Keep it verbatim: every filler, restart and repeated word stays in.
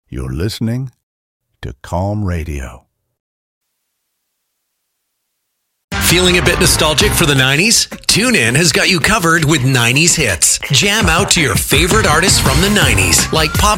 You're listening to Calm Radio. Feeling a bit nostalgic for the nineties? TuneIn has got you covered with nineties hits. Jam out to your favorite artists from the nineties, like Pop